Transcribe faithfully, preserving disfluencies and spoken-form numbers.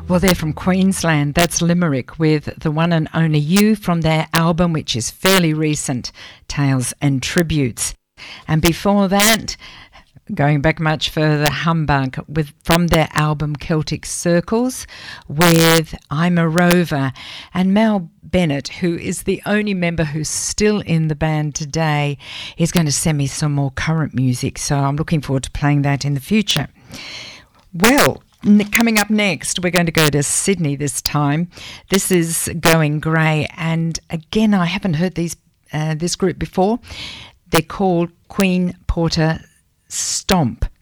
Well, they're from Queensland. That's Limerick with The One and Only You from their album, which is fairly recent, Tales and Tributes. And before that, going back much further, Humbug with from their album Celtic Circles with I'm a Rover. And Mel Bennett, who is the only member who's still in the band today, is going to send me some more current music. So I'm looking forward to playing that in the future. Well, coming up next, we're going to go to Sydney this time. This is Going Grey, and again, I haven't heard these uh, this group before. They're called Queen Porter Stomp.